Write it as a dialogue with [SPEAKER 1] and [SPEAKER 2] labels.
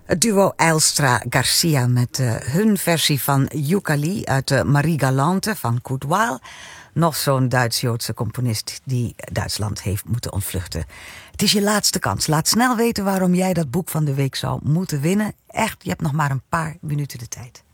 [SPEAKER 1] Het duo Ijlstra-Garcia met hun versie van Yooka-Lee uit de Marie Galante van Kurt Weill. Nog zo'n Duits-Joodse componist die Duitsland heeft moeten ontvluchten. Het is je laatste kans. Laat snel weten waarom jij dat boek van de week zou moeten winnen. Echt, je hebt nog maar een paar minuten de tijd.